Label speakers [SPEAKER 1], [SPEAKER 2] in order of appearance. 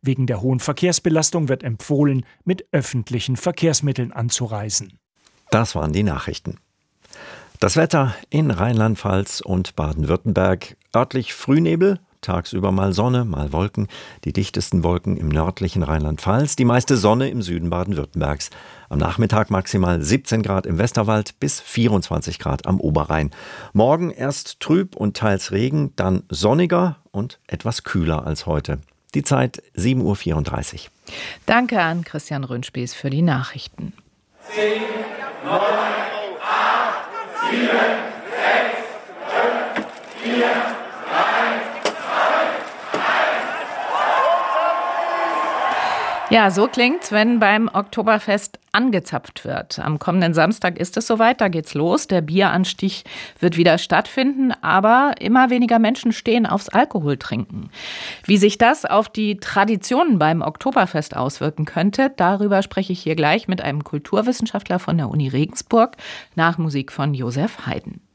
[SPEAKER 1] Wegen der hohen Verkehrsbelastung wird empfohlen, mit öffentlichen Verkehrsmitteln anzureisen.
[SPEAKER 2] Das waren die Nachrichten. Das Wetter in Rheinland-Pfalz und Baden-Württemberg. Örtlich Frühnebel, tagsüber mal Sonne, mal Wolken. Die dichtesten Wolken im nördlichen Rheinland-Pfalz, die meiste Sonne im Süden Baden-Württembergs. Am Nachmittag maximal 17 Grad im Westerwald bis 24 Grad am Oberrhein. Morgen erst trüb und teils Regen, dann sonniger und etwas kühler als heute. Die Zeit 7:34 Uhr.
[SPEAKER 3] Danke an Christian Röhnspieß für die Nachrichten.
[SPEAKER 4] 10, 9, 8, 7, 6, 5, 4, 3, 2, 1.
[SPEAKER 3] Ja, so klingt's, wenn beim Oktoberfest angezapft wird. Am kommenden Samstag ist es soweit, da geht's los. Der Bieranstich wird wieder stattfinden, aber immer weniger Menschen stehen aufs Alkoholtrinken. Wie sich das auf die Traditionen beim Oktoberfest auswirken könnte, darüber spreche ich hier gleich mit einem Kulturwissenschaftler von der Uni Regensburg nach Musik von Josef Haydn.